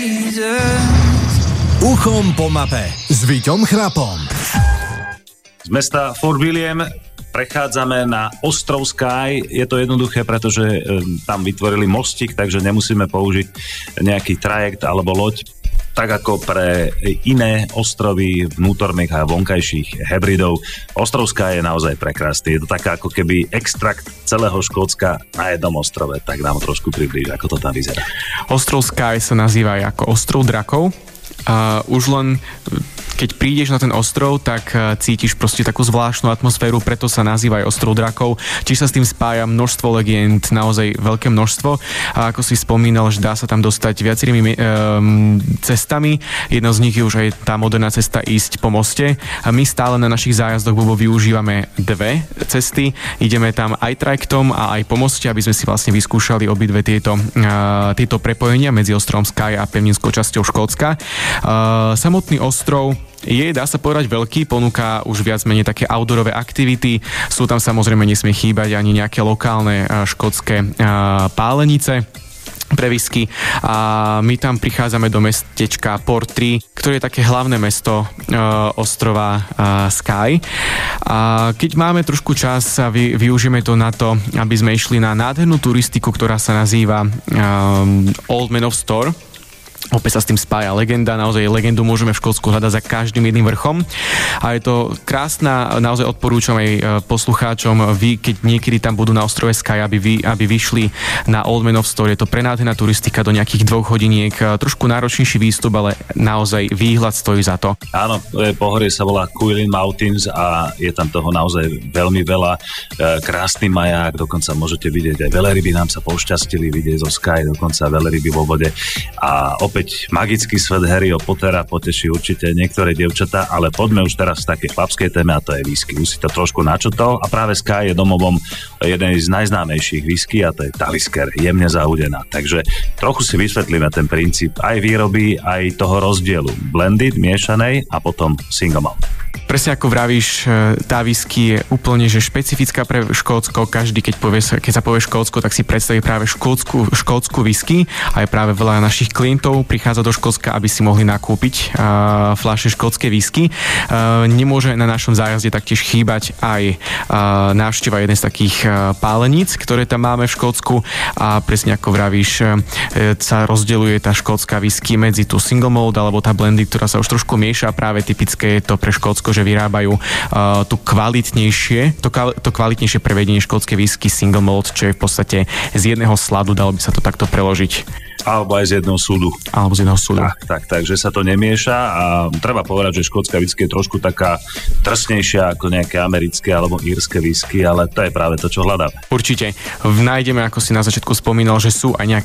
Uchom po mape s Víťom Chrapom. Z mesta Fort William prechádzame na ostrov Skye. Je to jednoduché, pretože tam vytvorili mostík, takže nemusíme použiť nejaký trajekt alebo loď, tak ako pre iné ostrovy vnútorných a vonkajších hebridov. Ostrov Skye je naozaj prekrásny. Je to taká ako keby extrakt celého Škótska na jednom ostrove. Tak nám trošku priblíž, ako to tam vyzerá. Ostrov Skye sa nazýva aj ako ostrov drakov. Už len keď prídeš na ten ostrov, tak cítiš proste takú zvláštnu atmosféru, preto sa nazýva aj ostrov drakov. Čiže sa s tým spája množstvo legend, naozaj veľké množstvo. A ako si spomínal, že dá sa tam dostať viacerými cestami. Jedna z nich je už aj tá moderná cesta ísť po moste. A my stále na našich zájazdoch využívame dve cesty. Ideme tam aj trajektom a aj po moste, aby sme si vlastne vyskúšali obidve tieto prepojenia medzi ostrovom Skye a pevninskou časťou Škótska. Samotný ostrov je, dá sa povedať, veľký, ponúka už viac menej také outdoorové aktivity. Sú tam samozrejme, nesmie chýbať ani nejaké lokálne škótske pálenice pre whisky a my tam prichádzame do mestečka Portree, ktoré je také hlavné mesto ostrova Skye. A keď máme trošku čas a využijeme to na to, aby sme išli na nádhernú turistiku, ktorá sa nazýva Old Man of Storr. Opäť sa s tým spája legenda, naozaj legendu môžeme v Škótsku hľadať za každým jedným vrchom a je to krásna, naozaj odporúčam aj poslucháčom, vy keď niekedy tam budú na ostrove Skye, aby vyšli na Old Man of Storr, je to prenádherná turistika do nejakých 2 hodiniek, trošku náročnejší výstup, ale naozaj výhľad stojí za to. Áno, pohorie sa volá Cuillin Mountains a je tam toho naozaj veľmi veľa, krásny maják, dokonca môžete vidieť aj veľryby, nám sa pošťastili vidieť zo Skye, dokonca veľryby vo vode a opäť magický svet Harryho Pottera poteší určite niektoré dievčatá, ale poďme už teraz v takej chlapskej téme a to je whisky. Už si to trošku načotol a práve Skye je domovom jeden z najznámejších whisky a to je Talisker, jemne zahudená. Takže trochu si vysvetlíme ten princíp aj výroby, aj toho rozdielu. Blended, miešanej a potom single malt. Presne ako vravíš, tá whisky je úplne že špecifická pre Škótsko. Každý, keď sa povie Škótsko, tak si predstaví práve škótsku whisky a je práve veľa našich klientov prichádza do Škótska, aby si mohli nakúpiť fľaše škótske whisky. Nemôže na našom zájazde taktiež chýbať aj návšteva jednej z takých páleníc, ktoré tam máme v Škótsku a presne ako vravíš, sa rozdeľuje tá škótska whisky medzi tú single malt alebo tá blendy, ktorá sa už trošku mieša. Práve typické je to pre Škótsko, že vyrábajú to kvalitnejšie prevedenie škótske whisky single malt, čo je v podstate z jedného sladu, dalo by sa to takto preložiť. Alebo aj z jedného súdu. Takže sa to nemieša a treba povedať, že škótska whisky je trošku taká drsnejšia ako nejaké americké alebo írske whisky, ale to je práve to, čo hľadáme. Určite. Nájdeme, ako si na začiatku spomínal, že sú aj nejaké